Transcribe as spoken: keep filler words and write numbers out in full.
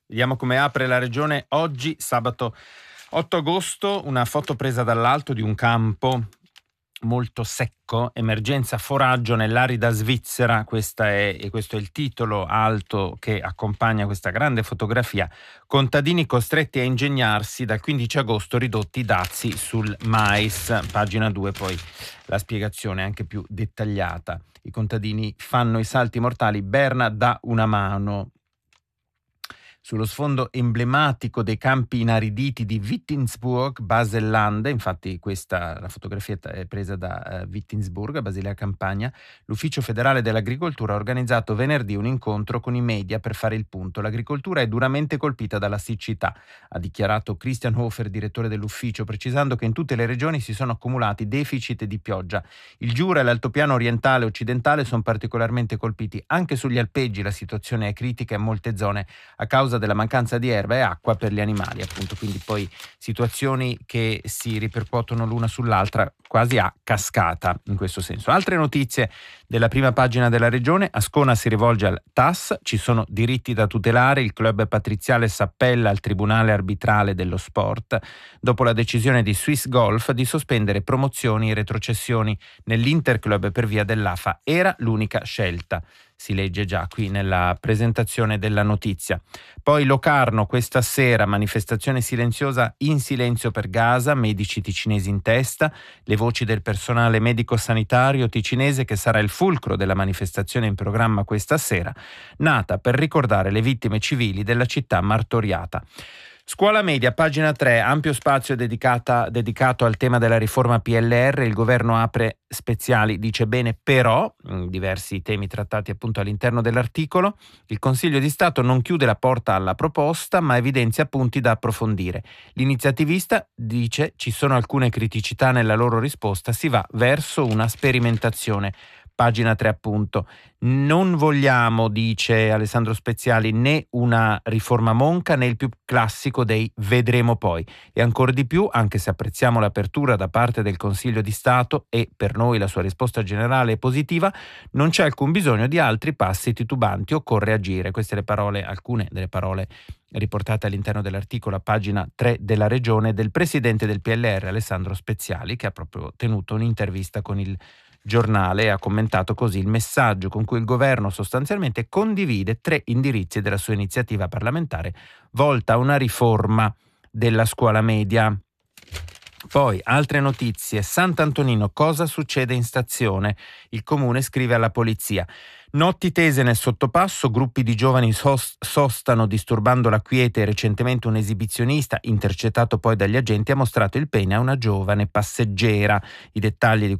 Vediamo come apre la regione oggi, sabato otto agosto, una foto presa dall'alto di un campo molto secco, emergenza foraggio nell'arida Svizzera. Questa è, e questo è il titolo alto che accompagna questa grande fotografia. Contadini costretti a ingegnarsi, dal quindici agosto ridotti i dazi sul mais. Pagina due, poi la spiegazione anche più dettagliata. I contadini fanno i salti mortali, Berna dà una mano. Sullo sfondo emblematico dei campi inariditi di Wittinsburg, Basel-Lande, infatti questa la fotografia è presa da uh, Wittinsburg, Basilea Campania, l'Ufficio federale dell'agricoltura ha organizzato venerdì un incontro con i media per fare il punto. L'agricoltura è duramente colpita dalla siccità, ha dichiarato Christian Hofer, direttore dell'ufficio, precisando che in tutte le regioni si sono accumulati deficit di pioggia. Il Giura e l'altopiano orientale e occidentale sono particolarmente colpiti. Anche sugli alpeggi la situazione è critica in molte zone a causa della mancanza di erba e acqua per gli animali, appunto, quindi poi situazioni che si ripercuotono l'una sull'altra quasi a cascata in questo senso. Altre notizie della prima pagina della regione: Ascona si rivolge al T A S, ci sono diritti da tutelare, il club patriziale s'appella al Tribunale arbitrale dello sport dopo la decisione di Swiss Golf di sospendere promozioni e retrocessioni nell'Interclub per via dell'A F A. Era l'unica scelta. Si legge già qui nella presentazione della notizia. Poi Locarno, questa sera, manifestazione silenziosa in silenzio per Gaza, medici ticinesi in testa, le voci del personale medico-sanitario ticinese che sarà il fulcro della manifestazione in programma questa sera, nata per ricordare le vittime civili della città martoriata. Scuola media, pagina tre, ampio spazio dedicata, dedicato al tema della riforma P L R, il governo apre speziali, dice bene però, diversi temi trattati appunto all'interno dell'articolo, il Consiglio di Stato non chiude la porta alla proposta ma evidenzia punti da approfondire. L'iniziativista dice ci sono alcune criticità nella loro risposta, si va verso una sperimentazione. Pagina tre appunto. Non vogliamo, dice Alessandro Speziali, né una riforma monca né il più classico dei vedremo poi. E ancora di più, anche se apprezziamo l'apertura da parte del Consiglio di Stato e per noi la sua risposta generale è positiva, non c'è alcun bisogno di altri passi titubanti, occorre agire. Queste le parole, alcune delle parole riportate all'interno dell'articolo a pagina tre della regione del presidente del P L R Alessandro Speziali, che ha proprio tenuto un'intervista con il giornale e ha commentato così il messaggio con cui il governo sostanzialmente condivide tre indirizzi della sua iniziativa parlamentare volta a una riforma della scuola media. Poi altre notizie. Sant'Antonino, cosa succede in stazione? Il comune scrive alla polizia. Notti tese nel sottopasso, gruppi di giovani sostano disturbando la quiete. Recentemente un esibizionista, intercettato poi dagli agenti, ha mostrato il pene a una giovane passeggera. I dettagli di